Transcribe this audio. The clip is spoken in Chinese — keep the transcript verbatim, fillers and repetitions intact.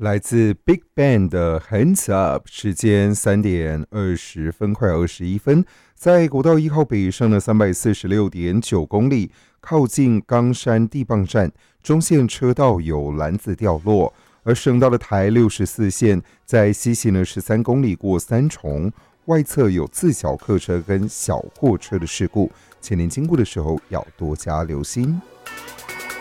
来自 Big Bang 的 Hands Up， 时间三点二十分，快二十一分，在国道一号北上的三百四十六点九公里，靠近冈山地磅站，中线车道有篮子掉落。而省道的台六十四线在西行了十三公里过三重，外侧有自小客车跟小货车的事故，前年经过的时候要多加留心。